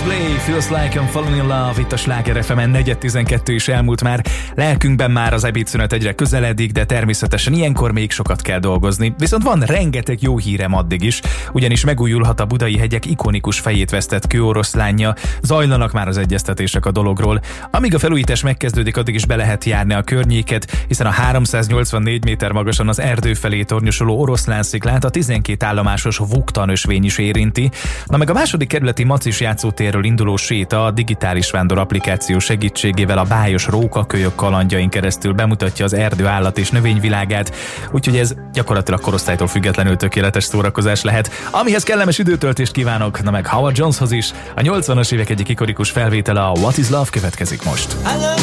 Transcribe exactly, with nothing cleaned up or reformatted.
Coldplay, Feels Like I'm Falling in Love, itt a Sláger ef emen, negyven tizenkettő is elmúlt már. Lelkünkben már az ebédszünet egyre közeledik, de természetesen ilyenkor még sokat kell dolgozni. Viszont van rengeteg jó hírem addig is, ugyanis megújulhat a Budai hegyek ikonikus fejét vesztett kőoroszlánja, zajlanak már az egyeztetések a dologról. Amíg a felújítás megkezdődik, addig is be lehet járni a környéket, hiszen a háromszáznyolcvannégy méter magasan az erdő felé tornyosuló oroszlánsziklát a tizenkét állomásos Vuktan ösvény is érinti. Na meg a második kerületi Macis játszótérről induló séta a digitális vándor applikáció segítségével a bájos rókakölyök kalandjain keresztül bemutatja az erdő állat és növényvilágát, úgyhogy ez gyakorlatilag korosztálytól függetlenül tökéletes szórakozás lehet. Amihez kellemes időtöltést kívánok, na meg Howard Joneshoz is. A nyolcvanas évek egyik ikonikus felvétele, a What is Love következik most.